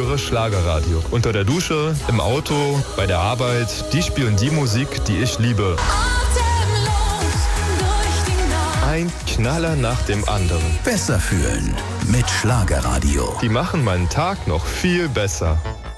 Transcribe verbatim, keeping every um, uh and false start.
höre Schlagerradio. Unter der Dusche, im Auto, bei der Arbeit. Die spielen die Musik, die ich liebe. Ein Knaller nach dem anderen. Besser fühlen mit Schlagerradio. Die machen meinen Tag noch viel besser.